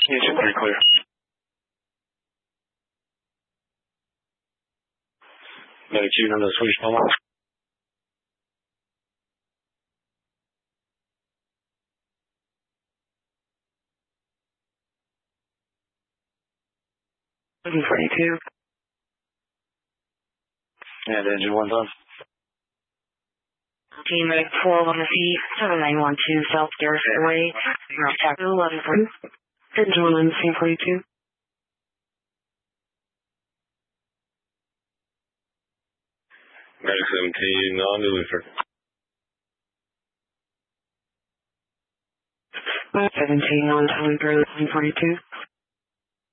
Engine 3 clear. Medic 2 on the Swedish Belmont. Engine 42. And engine 1's on. Team Medic 4 on the C7912 South Garrett Airway. Route tax 11 for engine 1 on the scene 42. Medic 17 on the Luther. 17 on to Luther, scene 42.